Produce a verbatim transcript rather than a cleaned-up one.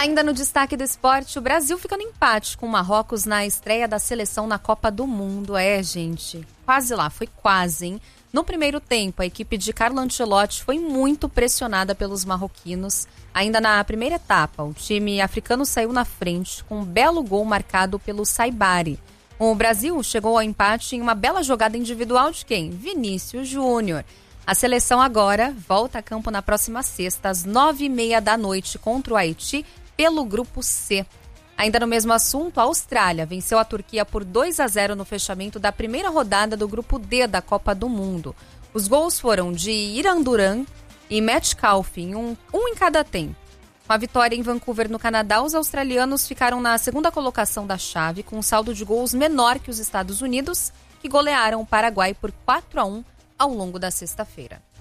Ainda no destaque do esporte, o Brasil fica no empate com o Marrocos na estreia da seleção na Copa do Mundo. É, gente, quase lá, foi quase, hein? No primeiro tempo, a equipe de Carlo Ancelotti foi muito pressionada pelos marroquinos. Ainda na primeira etapa, o time africano saiu na frente com um belo gol marcado pelo Saibari. O Brasil chegou ao empate em uma bela jogada individual de quem? Vinícius Júnior. A seleção agora volta a campo na próxima sexta, às nove e meia da noite, contra o Haiti, pelo Grupo C. Ainda no mesmo assunto, a Austrália venceu a Turquia por dois a zero no fechamento da primeira rodada do Grupo D da Copa do Mundo. Os gols foram de Iran Duran e Matt Calfin, um, um em cada tempo. Com a vitória em Vancouver, no Canadá, os australianos ficaram na segunda colocação da chave, com um saldo de gols menor que os Estados Unidos, que golearam o Paraguai por quatro a um ao longo da sexta-feira.